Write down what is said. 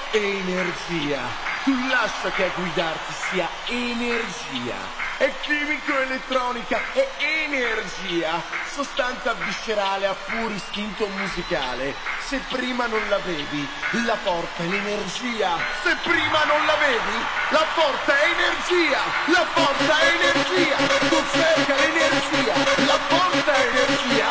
energia. Tu lascia che a guidarti sia energia. È chimico-elettronica, è energia. Sostanza viscerale a puro istinto musicale. Se prima non la vedi, la porta è l'energia. Se prima non la vedi, la porta è energia. La porta è energia. Tu cerca l'energia, la porta è energia.